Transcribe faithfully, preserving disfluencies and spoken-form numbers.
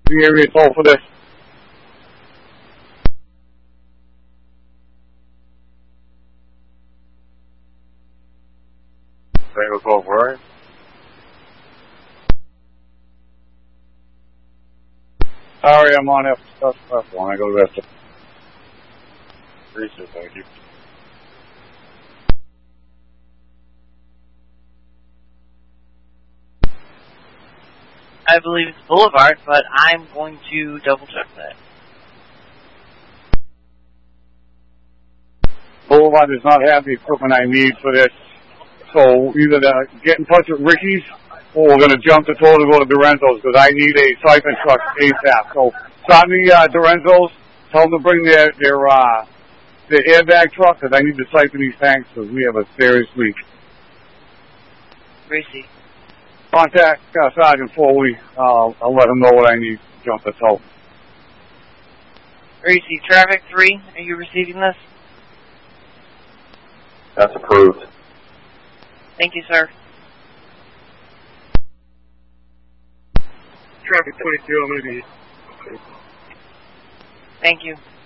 the area toll for this. Tango twelve, right? Sorry, I'm on F, F, F one. I go to F. Appreciate it, thank you. I believe it's Boulevard, but I'm going to double check that. Boulevard does not have the equipment I need for this. So either to get in touch with Ricky's or we're going to jump the toll to go to Dorenzo's because I need a siphon truck ASAP. So start me uh, Dorenzo's. Tell them to bring their their uh, their airbag truck because I need to siphon these tanks because we have a serious leak. Gracie. Contact uh, Sergeant Foley. Uh, I'll let him know what I need to jump the toll. Gracie, Traffic three, are you receiving this? That's approved. Thank you, sir. Traffic twenty-two, I'm going to be... Thank you.